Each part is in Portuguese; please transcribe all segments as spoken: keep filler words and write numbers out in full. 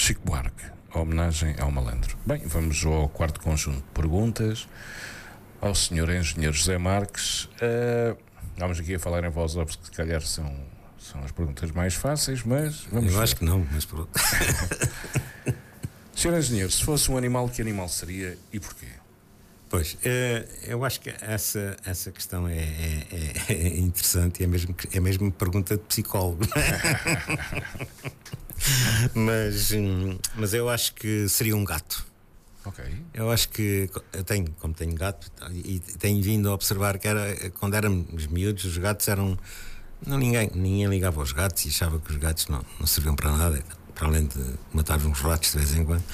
Chico Buarque, a homenagem ao malandro. Bem, vamos ao quarto conjunto de perguntas ao senhor engenheiro José Marques. Uh, vamos aqui a falar em voz off, que se calhar são, são as perguntas mais fáceis, mas vamos Eu ver. acho que não, mas pronto. senhor engenheiro, se fosse um animal, que animal seria e porquê? Pois, eu acho que essa, essa questão é, é, é interessante e é mesmo, é mesmo pergunta de psicólogo. mas, mas eu acho que seria um gato. Ok. Eu acho que eu tenho, como tenho gato, e tenho vindo a observar que era, quando éramos miúdos, os gatos eram. Não, ninguém, ninguém ligava aos gatos e achava que os gatos não, não serviam para nada, para além de matar uns ratos de vez em quando.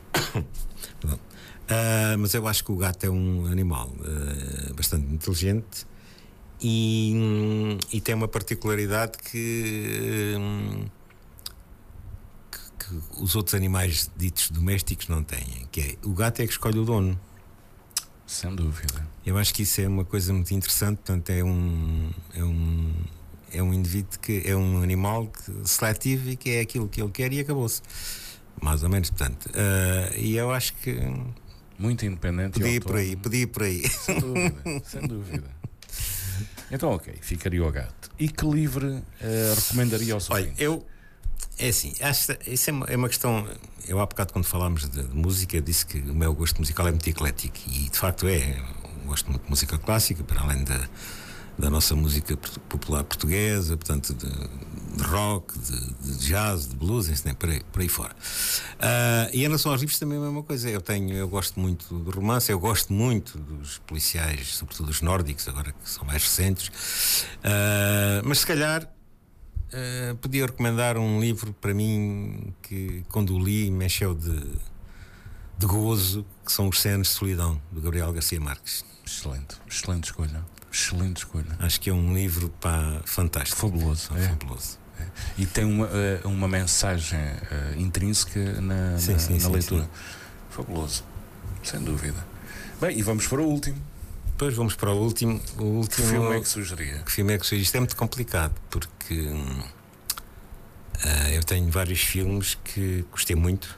Uh, mas eu acho que o gato é um animal uh, bastante inteligente e, e tem uma particularidade que, um, que, que os outros animais ditos domésticos não têm, que é o gato é que escolhe o dono. Sem dúvida. Eu acho que isso é uma coisa muito interessante. Portanto, é um é um é um indivíduo que é um animal que, seletivo e que é aquilo que ele quer e acabou-se, mais ou menos. Portanto, uh, e eu acho que muito independente. Podia ir por aí, podia ir por aí. Sem dúvida, sem dúvida. Então, ok, ficaria o gato. E que livro uh, recomendaria aos ouvintes? Olha, eu. É assim, acho, isso é uma, é uma questão. Eu há bocado, quando falámos de, de música, disse que o meu gosto musical é muito eclético. E de facto é. Eu gosto muito de música clássica, para além da, da nossa música popular portuguesa, portanto, de, de rock, de, de jazz, de blues, assim, por, aí, por aí fora. Uh, e em relação aos livros também é a mesma coisa. Eu tenho, eu gosto muito de romance, eu gosto muito dos policiais, sobretudo os nórdicos, agora que são mais recentes. Uh, mas se calhar uh, podia recomendar um livro para mim que, quando o li, me encheu de, de gozo, que são Os cem anos de solidão, do Gabriel Garcia Marques. Excelente, excelente escolha. Excelente escolha. Acho que é um livro, pá, fantástico. Fabuloso. É. Fabuloso. É. E tem uma, uma mensagem uh, intrínseca na, sim, na, sim, na sim, leitura. Sim. Fabuloso. Sem dúvida. Bem, e vamos para o último. Depois vamos para o último. O último que filme é que sugeria? Que filme é que sugeria? Isto é muito complicado, porque uh, eu tenho vários filmes que gostei muito.